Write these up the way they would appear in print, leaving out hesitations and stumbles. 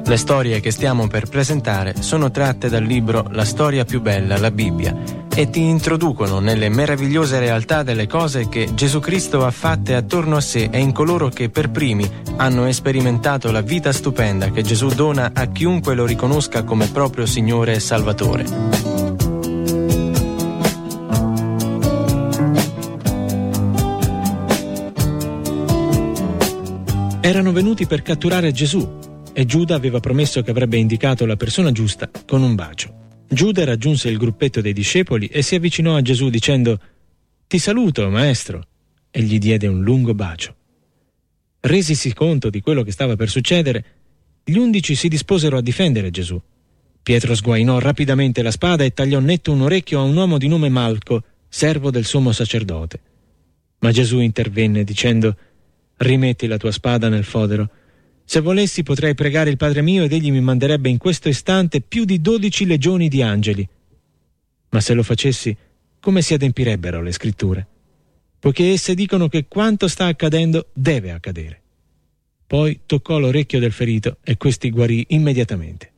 Le storie che stiamo per presentare sono tratte dal libro La storia più bella, la Bibbia, e ti introducono nelle meravigliose realtà delle cose che Gesù Cristo ha fatte attorno a sé e in coloro che per primi hanno sperimentato la vita stupenda che Gesù dona a chiunque lo riconosca come proprio Signore e Salvatore. Erano venuti per catturare Gesù e Giuda aveva promesso che avrebbe indicato la persona giusta con un bacio. Giuda raggiunse il gruppetto dei discepoli e si avvicinò a Gesù dicendo: «Ti saluto, maestro», e gli diede un lungo bacio. Resisi conto di quello che stava per succedere, gli 11 si disposero a difendere Gesù. Pietro sguainò rapidamente la spada e tagliò netto un orecchio a un uomo di nome Malco, servo del sommo sacerdote. Ma Gesù intervenne dicendo: «Rimetti la tua spada nel fodero. Se volessi potrei pregare il Padre mio ed egli mi manderebbe in questo istante più di 12 legioni di angeli. Ma se lo facessi, come si adempirebbero le scritture? Poiché esse dicono che quanto sta accadendo deve accadere». Poi toccò l'orecchio del ferito e questi guarì immediatamente.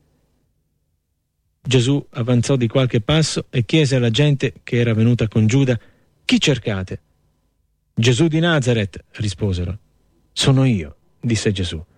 Gesù avanzò di qualche passo e chiese alla gente che era venuta con Giuda: «Chi cercate?» «Gesù di Nazaret», risposero. «Sono io», disse Gesù.